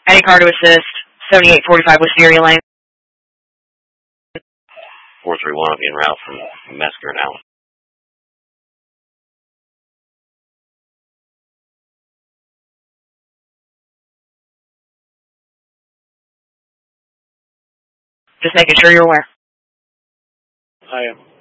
Any car to assist, 7845 Wisteria Lane. 431 will be en route from Mesker and Allen. Just making sure you're aware. I am.